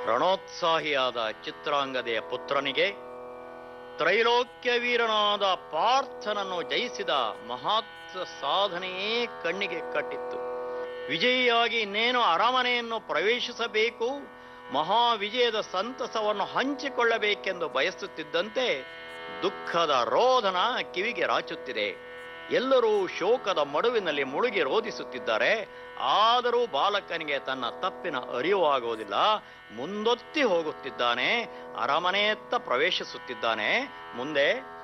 ರಣೋತ್ಸಾಹಿಯಾದ ಚಿತ್ರಾಂಗದೆಯ ಪುತ್ರನಿಗೆ ತ್ರೈಲೋಕ್ಯ ವೀರನಾದ ಪಾರ್ಥನನ್ನು ಜಯಿಸಿದ ಮಹತ್ ಸಾಧನೆಯೇ ಕಣ್ಣಿಗೆ ಕಟ್ಟಿತ್ತು. ವಿಜಯಿಯಾಗಿ ಇನ್ನೇನು ಅರಮನೆಯನ್ನು ಪ್ರವೇಶಿಸಬೇಕು, ಮಹಾವಿಜಯದ ಸಂತಸವನ್ನು ಹಂಚಿಕೊಳ್ಳಬೇಕೆಂದು ಬಯಸುತ್ತಿದ್ದಂತೆ ದುಃಖದ ರೋದನ ಕಿವಿಗೆ ರಾಚುತ್ತಿದೆ. ಎಲ್ಲರೂ ಶೋಕದ ಮಡುವಿನಲ್ಲಿ ಮುಳುಗಿ ರೋಧಿಸುತ್ತಿದ್ದಾರೆ. ಆದರೂ ಬಾಲಕನಿಗೆ ತನ್ನ ತಪ್ಪಿನ ಅರಿವಾಗುವುದಿಲ್ಲ. ಮುಂದೊತ್ತಿ ಹೋಗುತ್ತಿದ್ದಾನೆ, ಅರಮನೆಯತ್ತ ಪ್ರವೇಶಿಸುತ್ತಿದ್ದಾನೆ. ಮುಂದೆ